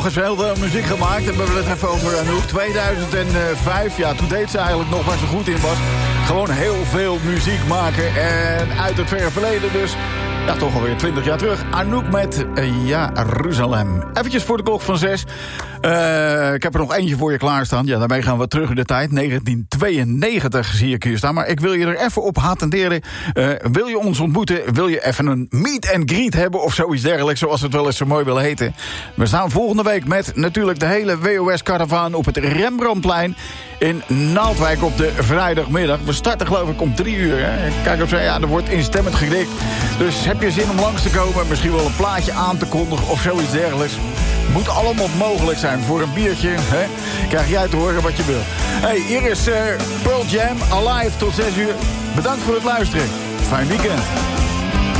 nog eens heel veel muziek gemaakt. En we hebben het even over Anouk. 2005, ja, toen deed ze eigenlijk nog waar ze goed in was. Gewoon heel veel muziek maken. En uit het verre verleden dus... Ja, toch alweer 20 jaar terug. Anouk met Jeruzalem. Eventjes voor de klok van 6. Ik heb er nog eentje voor je klaarstaan. Ja, daarmee gaan we terug in de tijd. 1992 zie ik hier staan. Maar ik wil je er even op attenderen. Wil je ons ontmoeten? Wil je even een meet and greet hebben? Of zoiets dergelijks, zoals het wel eens zo mooi wil heten. We staan volgende week met natuurlijk de hele WOS-karavaan... op het Rembrandtplein in Naaldwijk op de vrijdagmiddag. We starten geloof ik om 3 uur. Hè? Kijk op zo, ja, er wordt instemmend geknikt. Dus heb je zin om langs te komen? Misschien wel een plaatje aan te kondigen of zoiets dergelijks. Moet allemaal mogelijk zijn. Voor een biertje hè? Krijg jij te horen wat je wil. Hey, hier is Pearl Jam, Alive tot 6 uur. Bedankt voor het luisteren. Fijn weekend.